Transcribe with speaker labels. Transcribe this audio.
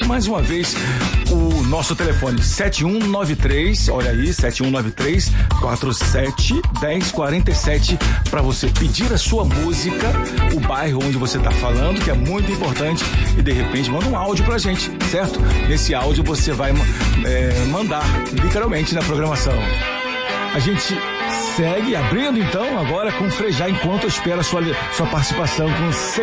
Speaker 1: mais uma vez o nosso telefone 7193, olha aí, 7193 471047, para você pedir a sua música, o bairro onde você está falando, que é muito importante, e de repente manda um áudio pra gente, certo? Nesse áudio você vai mandar literalmente na programação. A gente segue abrindo então agora com Frejá, enquanto eu espero a sua participação com